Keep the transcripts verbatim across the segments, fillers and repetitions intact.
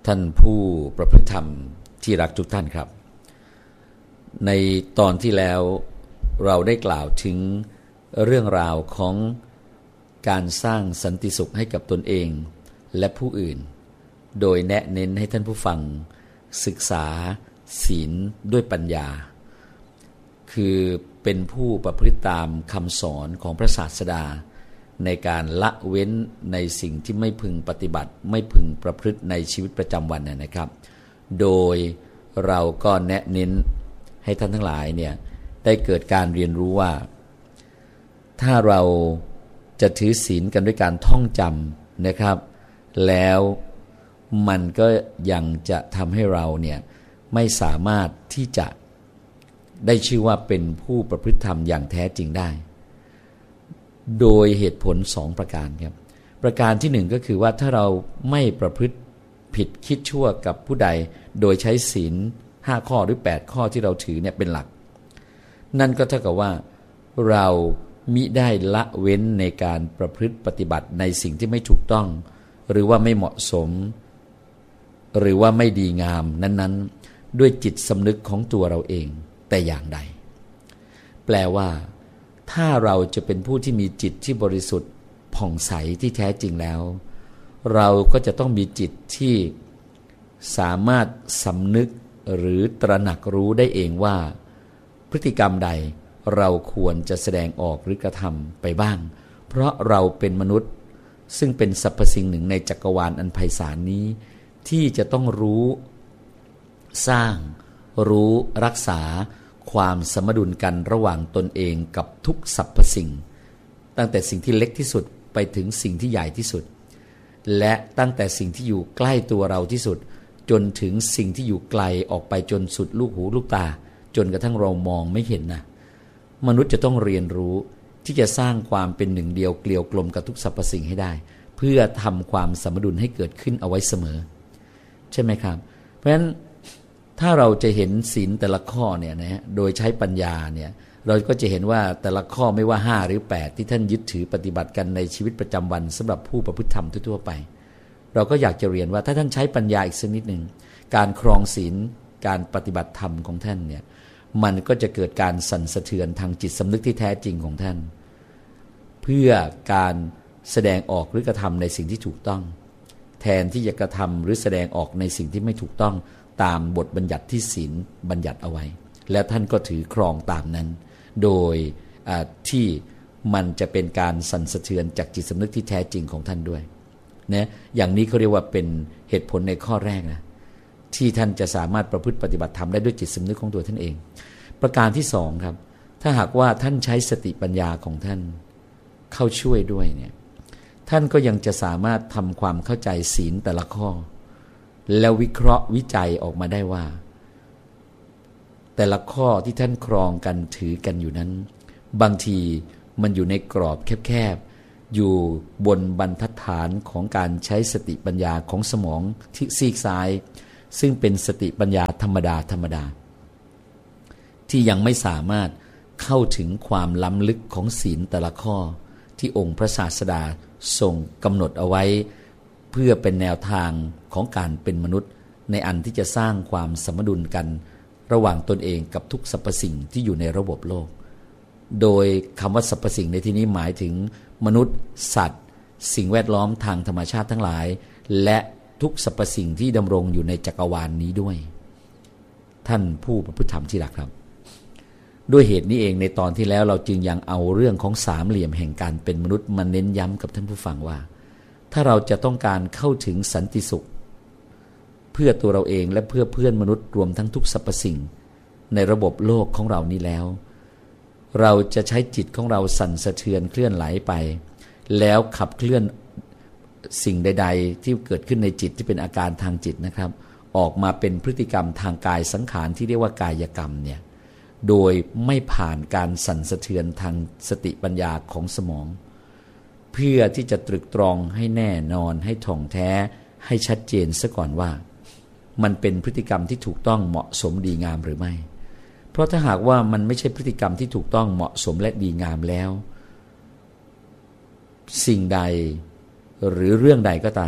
ท่านผู้ประพฤติธรรมที่รักทุกท่านครับในตอนที่แล้วเราได้กล่าวถึงเรื่องราวของการสร้างสันติสุขให้กับตนเองและผู้อื่นโดยแนะเน้นให้ท่านผู้ฟังศึกษาศีลด้วยปัญญาคือเป็นผู้ประพฤติตามคำสอนของพระศาสดาในการละเว้นในสิ่งที่ไม่พึงปฏิบัติไม่พึงประพฤติในชีวิตประจำวันนะครับโดยเราก็แนะเน้นให้ท่านทั้งหลายเนี่ยได้เกิดการเรียนรู้ว่าถ้าเราจะถือศีลกันด้วยการท่องจำนะครับแล้วมันก็ยังจะทำให้เราเนี่ยไม่สามารถที่จะได้ชื่อว่าเป็นผู้ประพฤติธรรมอย่างแท้จริงได้โดยเหตุผลสองประการครับประการที่หนึ่งก็คือว่าถ้าเราไม่ประพฤติผิดคิดชั่วกับผู้ใดโดยใช้ศีลห้าข้อหรือแปดข้อที่เราถือเนี่ยเป็นหลักนั่นก็เท่ากับว่าเรามิได้ละเว้นในการประพฤติปฏิบัติในสิ่งที่ไม่ถูกต้องหรือว่าไม่เหมาะสมหรือว่าไม่ดีงามนั้นๆด้วยจิตสำนึกของตัวเราเองแต่อย่างใดแปลว่าถ้าเราจะเป็นผู้ที่มีจิตที่บริสุทธิ์ผ่องใสที่แท้จริงแล้วเราก็จะต้องมีจิตที่สามารถสำนึกหรือตระหนักรู้ได้เองว่าพฤติกรรมใดเราควรจะแสดงออกหรือกระทำไปบ้างเพราะเราเป็นมนุษย์ซึ่งเป็นสรรพสิ่งหนึ่งในจักรวาลอันไพศาลนี้ที่จะต้องรู้สร้างรู้รักษาความสมดุลกันระหว่างตนเองกับทุกสรรพสิ่งตั้งแต่สิ่งที่เล็กที่สุดไปถึงสิ่งที่ใหญ่ที่สุดและตั้งแต่สิ่งที่อยู่ใกล้ตัวเราที่สุดจนถึงสิ่งที่อยู่ไกลออกไปจนสุดลูกหูลูกตาจนกระทั่งเรามองไม่เห็นนะมนุษย์จะต้องเรียนรู้ที่จะสร้างความเป็นหนึ่งเดียวเกลียวกลมกับทุกสรรพสิ่งให้ได้เพื่อทำความสมดุลให้เกิดขึ้นเอาไว้เสมอใช่ไหมครับเพราะฉะนั้นถ้าเราจะเห็นศีลแต่ละข้อเนี่ยนะฮะโดยใช้ปัญญาเนี่ยเราก็จะเห็นว่าแต่ละข้อไม่ว่าห้าหรือแปดที่ท่านยึดถือปฏิบัติกันในชีวิตประจำวันสำหรับผู้ประพฤติธรรมทั่วๆไปเราก็อยากจะเรียนว่าถ้าท่านใช้ปัญญาอีกสักนิดหนึ่งการครองศีลการปฏิบัติธรรมของท่านเนี่ยมันก็จะเกิดการสั่นสะเทือนทางจิตสำนึกที่แท้จริงของท่านเพื่อการแสดงออกหรือกระทำในสิ่งที่ถูกต้องแทนที่จะกระทำหรือแสดงออกในสิ่งที่ไม่ถูกต้องตามบทบัญญัติที่ศีลบัญญัติเอาไว้แล้วท่านก็ถือครองตามนั้นโดยที่มันจะเป็นการสั่นสะเทือนจากจิตสำนึกที่แท้จริงของท่านด้วยนะอย่างนี้เขาเรียกว่าเป็นเหตุผลในข้อแรกนะที่ท่านจะสามารถประพฤติปฏิบัติธรรมได้ด้วยจิตสำนึกของตัวท่านเองประการที่สองครับถ้าหากว่าท่านใช้สติปัญญาของท่านเข้าช่วยด้วยเนี่ยท่านก็ยังจะสามารถทำความเข้าใจศีลแต่ละข้อแล้ววิเคราะห์วิจัยออกมาได้ว่าแต่ละข้อที่ท่านครองกันถือกันอยู่นั้นบางทีมันอยู่ในกรอบแคบๆอยู่บนบรรทัดฐานของการใช้สติปัญญาของสมองที่ซีกซ้ายซึ่งเป็นสติปัญญาธรรมดาธรรมดาที่ยังไม่สามารถเข้าถึงความล้ำลึกของศีลแต่ละข้อที่องค์พระศาสดาทรงกำหนดเอาไว้เพื่อเป็นแนวทางของการเป็นมนุษย์ในอันที่จะสร้างความสมดุลกันระหว่างตนเองกับทุกสรรพสิ่งที่อยู่ในระบบโลกโดยคำว่าสรรพสิ่งในที่นี้หมายถึงมนุษย์สัตว์สิ่งแวดล้อมทางธรรมชาติทั้งหลายและทุกสรรพสิ่งที่ดำรงอยู่ในจักรวาล น, นี้ด้วยท่านผู้ประพฤติธรรมที่รักครับด้วยเหตุนี้เองในตอนที่แล้วเราจึงยังเอาเรื่องของสามเหลี่ยมแห่งการเป็นมนุษย์มาเน้นย้ำกับท่านผู้ฟังว่าถ้าเราจะต้องการเข้าถึงสันติสุขเพื่อตัวเราเองและเพื่อเพื่อนมนุษย์รวมทั้งทุกสรรพสิ่งในระบบโลกของเรานี้แล้วเราจะใช้จิตของเราสั่นสะเทือนเคลื่อนไหลไปแล้วขับเคลื่อนสิ่งใดๆที่เกิดขึ้นในจิตที่เป็นอาการทางจิตนะครับออกมาเป็นพฤติกรรมทางกายสังขารที่เรียกว่ากายกรรมเนี่ยโดยไม่ผ่านการสั่นสะเทือนทางสติปัญญาของสมองเพื่อที่จะตรึกตรองให้แน่นอนให้ท่องแท้ให้ชัดเจนซะก่อนว่ามันเป็นพฤติกรรมที่ถูกต้องเหมาะสมดีงามหรือไม่เพราะถ้าหากว่ามันไม่ใช่พฤติกรรมที่ถูกต้องเหมาะสมและดีงามแล้วสิ่งใดหรือเรื่องใดก็ตาม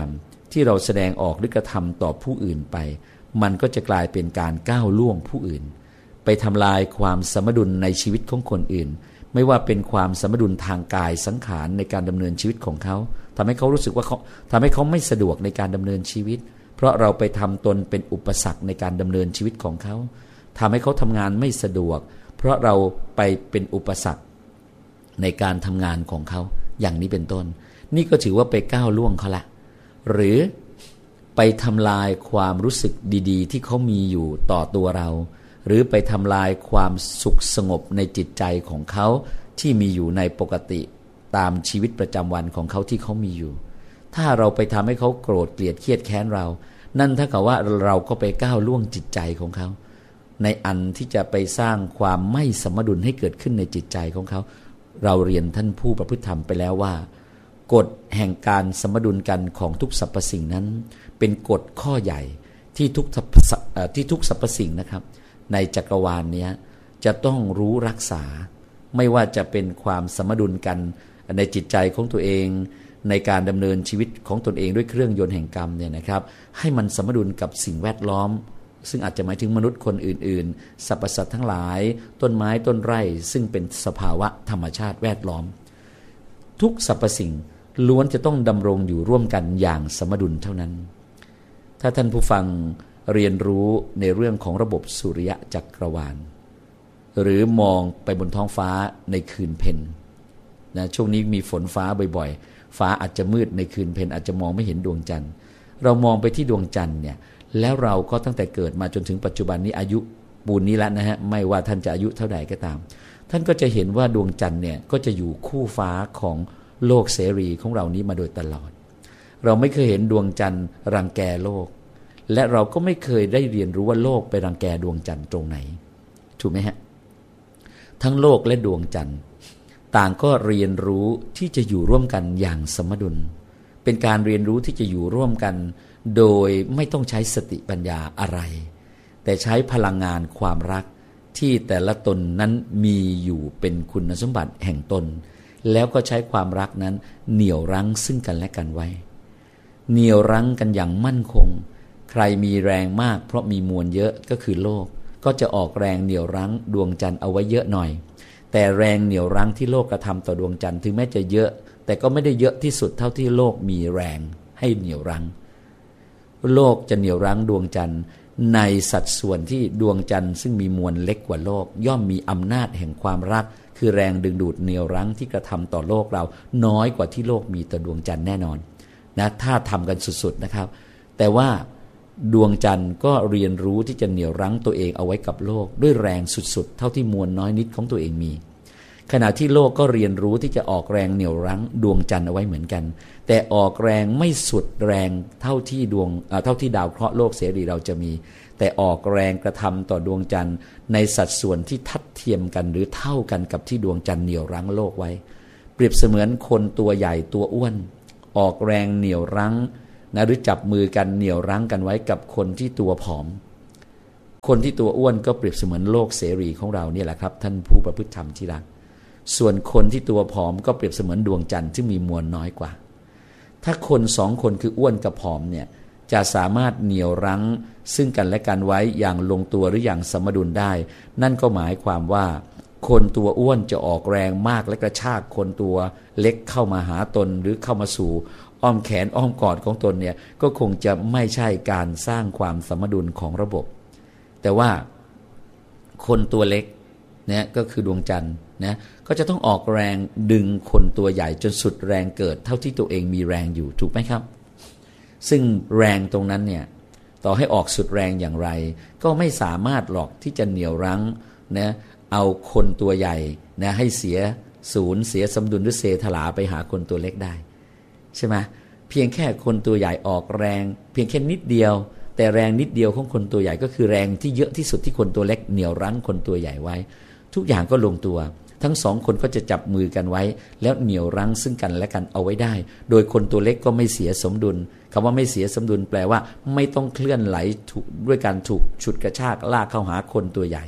ที่เราแสดงออกหรือกระทำต่อผู้อื่นไปมันก็จะกลายเป็นการก้าวล่วงผู้อื่นไปทำลายความสมดุลในชีวิตของคนอื่นไม่ว่าเป็นความสมดุลทางกายสังขารในการดำเนินชีวิตของเขาทำให้เขารู้สึกว่าเขาทำให้เขาไม่สะดวกในการดำเนินชีวิตเพราะเราไปทำตนเป็นอุปสรรคในการดำเนินชีวิตของเขาทำให้เขาทำงานไม่สะดวกเพราะเราไปเป็นอุปสรรคในการทำงานของเขาอย่างนี้เป็นต้นนี่ก็ถือว่าไปก้าวล่วงเขาละหรือไปทำลายความรู้สึกดีๆที่เขามีอยู่ต่อตัวเราหรือไปทำลายความสุขสงบในจิตใจของเขาที่มีอยู่ในปกติตามชีวิตประจำวันของเขาที่เขามีอยู่ถ้าเราไปทำให้เขาโกรธเกลียดเครียดแค้นเรานั่นเท่ากับว่าเราก็ไปก้าวล่วงจิตใจของเขาในอันที่จะไปสร้างความไม่สมดุลให้เกิดขึ้นในจิตใจของเขาเราเรียนท่านผู้ประพฤติธรรมไปแล้วว่ากฎแห่งการสมดุลกันของทุกสรรพสิ่งนั้นเป็นกฎข้อใหญ่ที่ทุกที่ทุกสรรพสิ่งนะครับในจักรวาลนี้จะต้องรู้รักษาไม่ว่าจะเป็นความสมดุลกันในจิตใจของตัวเองในการดำเนินชีวิตของตนเองด้วยเครื่องยนต์แห่งกรรมเนี่ยนะครับให้มันสมดุลกับสิ่งแวดล้อมซึ่งอาจจะหมายถึงมนุษย์คนอื่นๆสรรพสัตว์ทั้งหลายต้นไม้ต้นไร่ซึ่งเป็นสภาวะธรรมชาติแวดล้อมทุกสรรพสิ่งล้วนจะต้องดำรงอยู่ร่วมกันอย่างสมดุลเท่านั้นถ้าท่านผู้ฟังเรียนรู้ในเรื่องของระบบสุริยะจักรวาลหรือมองไปบนท้องฟ้าในคืนเพ็ญนะช่วงนี้มีฝนฟ้าบ่อยๆฟ้าอาจจะมืดในคืนเพ็ญอาจจะมองไม่เห็นดวงจันทร์เรามองไปที่ดวงจันทร์เนี่ยแล้วเราก็ตั้งแต่เกิดมาจนถึงปัจจุบันนี้อายุปูนนี้แล้วนะฮะไม่ว่าท่านจะอายุเท่าใดก็ตามท่านก็จะเห็นว่าดวงจันทร์เนี่ยก็จะอยู่คู่ฟ้าของโลกเสรีของเรานี้มาโดยตลอดเราไม่เคยเห็นดวงจันทร์รังแกโลกและเราก็ไม่เคยได้เรียนรู้ว่าโลกไปรังแกดวงจันทร์ตรงไหนถูกไหมฮะทั้งโลกและดวงจันทร์ต่างก็เรียนรู้ที่จะอยู่ร่วมกันอย่างสมดุลเป็นการเรียนรู้ที่จะอยู่ร่วมกันโดยไม่ต้องใช้สติปัญญาอะไรแต่ใช้พลังงานความรักที่แต่ละตนนั้นมีอยู่เป็นคุณสมบัติแห่งตนแล้วก็ใช้ความรักนั้นเหนี่ยวรั้งซึ่งกันและกันไว้เหนี่ยวรั้งกันอย่างมั่นคงใครมีแรงมากเพราะมีมวลเยอะก็คือโลกก็จะออกแรงเหนี่ยวรั้งดวงจันทร์เอาไว้เยอะหน่อยแต่แรงเหนี่ยวรั้งที่โลกกระทำต่อดวงจันทร์ถึงแม้จะเยอะแต่ก็ไม่ได้เยอะที่สุดเท่าที่โลกมีแรงให้เหนี่ยวรั้งโลกจะเหนี่ยวรั้งดวงจันทร์ในสัดส่วนที่ดวงจันทร์ซึ่งมีมวลเล็กกว่าโลกย่อมมีอำนาจแห่งความรักคือแรงดึงดูดเหนี่ยวรั้งที่กระทำต่อโลกเราน้อยกว่าที่โลกมีต่อดวงจันทร์แน่นอนนะถ้าทำกันสุดๆนะครับแต่ว่าดวงจันทร์ก็เรียนรู้ที่จะเหนี่ยวรั้งตัวเองเอาไว้กับโลกด้วยแรงสุดๆเท่าที่มวลน้อยนิดของตัวเองมีขณะที่โลกก็เรียนรู้ที่จะออกแรงเหนี่ยวรั้งดวงจันทร์เอาไว้เหมือนกันแต่ออกแรงไม่สุดแรงเท่าที่ดวงเท่าที่ดาวเคราะห์โลกเสรีเราจะมีแต่ออกแรงกระทำต่อดวงจันทร์ในสัดส่วนที่ทัดเทียมกันหรือเท่ากันกับที่ดวงจันทร์เหนี่ยวรั้งโลกไว้เปรียบเสมือนคนตัวใหญ่ตัวอ้วนออกแรงเหนี่ยวรั้งนะหรือจับมือกันเหนี่ยวรั้งกันไว้กับคนที่ตัวผอมคนที่ตัวอ้วนก็เปรียบเสมือนโลกเสรีของเราเนี่ยแหละครับท่านผู้ประพฤติธรรมที่รักส่วนคนที่ตัวผอมก็เปรียบเสมือนดวงจันทร์ที่มีมวลน้อยกว่าถ้าคนสองคนคืออ้วนกับผอมเนี่ยจะสามารถเหนี่ยวรั้งซึ่งกันและกันไว้อย่างลงตัวหรืออย่างสมดุลได้นั่นก็หมายความว่าคนตัวอ้วนจะออกแรงมากและกระชากคนตัวเล็กเข้ามาหาตนหรือเข้ามาสู่อ้อมแขนอ้อมกอดของตนเนี่ยก็คงจะไม่ใช่การสร้างความสมดุลของระบบแต่ว่าคนตัวเล็กเนี่ยก็คือดวงจันทร์นะก็จะต้องออกแรงดึงคนตัวใหญ่จนสุดแรงเกิดเท่าที่ตัวเองมีแรงอยู่ถูกไหมครับซึ่งแรงตรงนั้นเนี่ยต่อให้ออกสุดแรงอย่างไรก็ไม่สามารถหรอกที่จะเหนี่ยวรั้งนะเอาคนตัวใหญ่นะให้เสียศูนย์เสียสมดุลหรือเสถลาไปหาคนตัวเล็กได้ใช่ไหมเพียงแค่คนตัวใหญ่ออกแรงเพียงแค่นิดเดียวแต่แรงนิดเดียวของคนตัวใหญ่ก็คือแรงที่เยอะที่สุดที่คนตัวเล็กเหนี่ยวรั้งคนตัวใหญ่ไว้ทุกอย่างก็ลงตัวทั้งสองคนก็จะจับมือกันไว้แล้วเหนี่ยวรั้งซึ่งกันและกันเอาไว้ได้โดยคนตัวเล็กก็ไม่เสียสมดุลคำว่าไม่เสียสมดุลแปลว่าไม่ต้องเคลื่อนไหลด้วยการถูกฉุดกระชากลากเข้าหาคนตัวใหญ่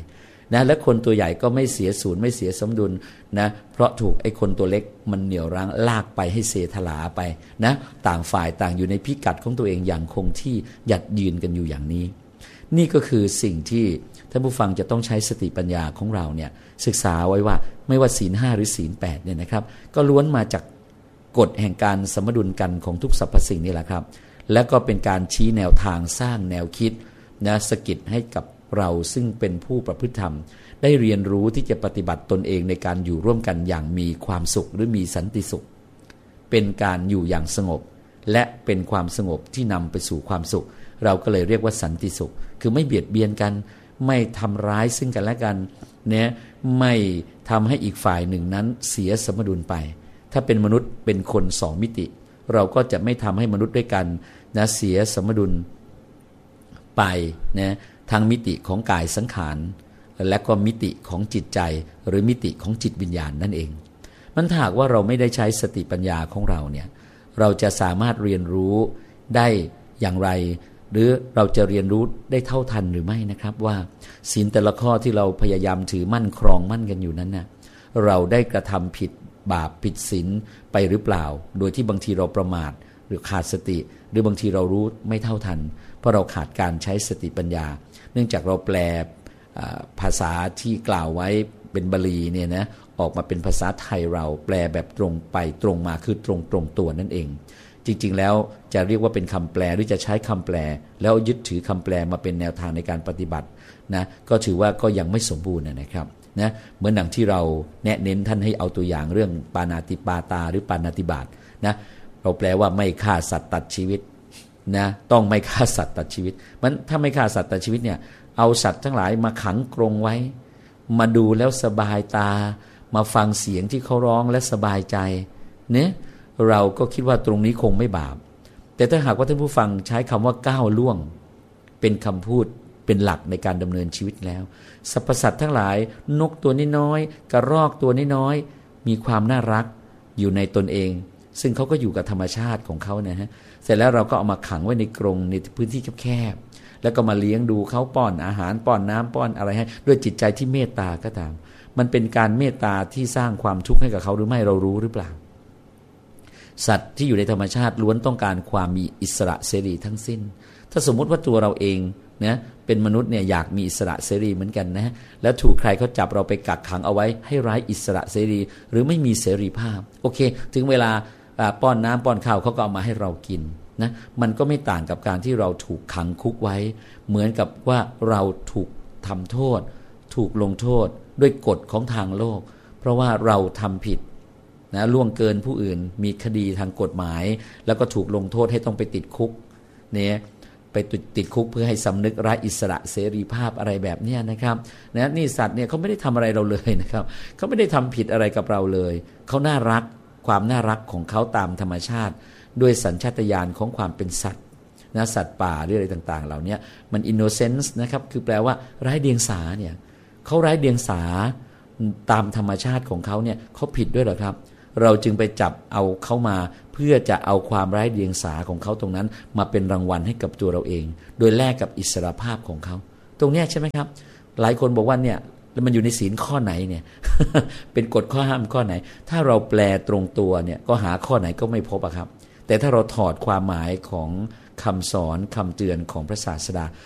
นะและคนตัวใหญ่ก็ไม่เสียศูนย์ไม่เสียสมดุลนะเพราะถูกไอ้คนตัวเล็กมันเหนี่ยวรั้งลากไปให้เสถลาไปนะต่างฝ่ายต่างอยู่ในพิกัดของตัวเองอย่างคงที่หยัดยืนกันอยู่อย่างนี้นี่ก็คือสิ่งที่ท่านผู้ฟังจะต้องใช้สติปัญญาของเราเนี่ยศึกษาไว้ว่าไม่ว่าศีลห้าหรือศีลแปดเนี่ยนะครับก็ล้วนมาจากกฎแห่งการสมดุลกันของทุกสรรพสิ่งนี่แหละครับและก็เป็นการชี้แนวทางสร้างแนวคิดนะสกิดให้กับเราซึ่งเป็นผู้ประพฤติธรรมได้เรียนรู้ที่จะปฏิบัติตนเองในการอยู่ร่วมกันอย่างมีความสุขหรือมีสันติสุขเป็นการอยู่อย่างสงบและเป็นความสงบที่นำไปสู่ความสุขเราก็เลยเรียกว่าสันติสุขคือไม่เบียดเบียนกันไม่ทำร้ายซึ่งกันและกันเนี่ยไม่ทำให้อีกฝ่ายหนึ่งนั้นเสียสมดุลไปถ้าเป็นมนุษย์เป็นคนสองมิติเราก็จะไม่ทำให้มนุษย์ด้วยกันนะเสียสมดุลไปนะทางมิติของกายสังขารและก็มิติของจิตใจหรือมิติของจิตวิญญาณนั่นเองมันถ้าหากว่าเราไม่ได้ใช้สติปัญญาของเราเนี่ยเราจะสามารถเรียนรู้ได้อย่างไรหรือเราจะเรียนรู้ได้เท่าทันหรือไม่นะครับว่าศีลแต่ละข้อที่เราพยายามถือมั่นครองมั่นกันอยู่นั้นนะเราได้กระทำผิดบาปผิดศีลไปหรือเปล่าโดยที่บางทีเราประมาทหรือขาดสติหรือบางทีเรารู้ไม่เท่าทันเพราะเราขาดการใช้สติปัญญาเนื่องจากเราแปลภาษาที่กล่าวไว้เป็นบาลีเนี่ยนะออกมาเป็นภาษาไทยเราแปลแบบตรงไปตรงมาคือตรงตรงตัวนั่นเองจริงๆแล้วจะเรียกว่าเป็นคำแปลหรือจะใช้คำแปลแล้วยึดถือคำแปลมาเป็นแนวทางในการปฏิบัตินะก็ถือว่าก็ยังไม่สมบูรณ์นะครับนะเหมือนดังที่เราแนะเน้นท่านให้เอาตัวอย่างเรื่องปาณาติปาตาหรือปาณาติบาตนะเราแปลว่าไม่ฆ่าสัตว์ตัดชีวิตนะต้องไม่ฆ่าสัตว์ตัดชีวิตมันถ้าไม่ฆ่าสัตว์ตัดชีวิตเนี่ยเอาสัตว์ทั้งหลายมาขังกรงไว้มาดูแล้วสบายตามาฟังเสียงที่เขาร้องและสบายใจเนี่ยเราก็คิดว่าตรงนี้คงไม่บาปแต่ถ้าหากว่าท่านผู้ฟังใช้คำว่าก้าวล่วงเป็นคำพูดเป็นหลักในการดำเนินชีวิตแล้วสรรพสัตว์ทั้งหลายนกตัวน้อยๆกระรอกตัวน้อยๆมีความน่ารักอยู่ในตนเองซึ่งเขาก็อยู่กับธรรมชาติของเขานะฮะเสร็จแล้วเราก็เอามาขังไว้ในกรงในพื้นที่แคบๆแล้วก็มาเลี้ยงดูเขาป้อนอาหารป้อนน้ำป้อนอะไรให้ด้วยจิตใจที่เมตตาก็ตามมันเป็นการเมตตาที่สร้างความทุกข์ให้กับเขาหรือไม่เรารู้หรือเปล่าสัตว์ที่อยู่ในธรรมชาติล้วนต้องการความมีอิสระเสรีทั้งสิ้นถ้าสมมุติว่าตัวเราเองนะเป็นมนุษย์เนี่ยอยากมีอิสระเสรีเหมือนกันนะแล้วถูกใครเขาจับเราไปกักขังเอาไว้ให้ไร้อิสระเสรีหรือไม่มีเสรีภาพโอเคถึงเวลาป้อนน้ำป้อนข้าวเขาก็เอามาให้เรากินนะมันก็ไม่ต่างกับการที่เราถูกขังคุกไว้เหมือนกับว่าเราถูกทำโทษถูกลงโทษด้วยกฎของทางโลกเพราะว่าเราทำผิดนะล่วงเกินผู้อื่นมีคดีทางกฎหมายแล้วก็ถูกลงโทษให้ต้องไปติดคุกเนี่ยไปติดติดคุกเพื่อให้สำนึกไร้อิสระเสรีภาพอะไรแบบนี้นะครับนะนี่สัตว์เนี่ยเขาไม่ได้ทำอะไรเราเลยนะครับเขาไม่ได้ทำผิดอะไรกับเราเลยเขาน่ารักความน่ารักของเขาตามธรรมชาติด้วยสัญชาตญาณของความเป็นสัตว์นะสัตว์ป่าหรืออะไรต่างๆเหล่านี้มันอินโนเซนส์นะครับคือแปลว่าไร้เดียงสาเนี่ยเขาไร้เดียงสาตามธรรมชาติของเขาเนี่ยเขาผิดด้วยเหรอครับเราจึงไปจับเอาเขามาเพื่อจะเอาความไร้เดียงสาของเขาตรงนั้นมาเป็นรางวัลให้กับตัวเราเองโดยแลกกับอิสรภาพของเขาตรงนี้ใช่ไหมครับหลายคนบอกว่าเนี่ยมันอยู่ในศีลข้อไหนเนี่ย เป็นกฎข้อห้ามข้อไหนถ้าเราแปลตรงตัวเนี่ยก็หาข้อไหนก็ไม่พบอะครับแต่ถ้าเราถอดความหมายของคำสอนคำเตือนของพระศาสดา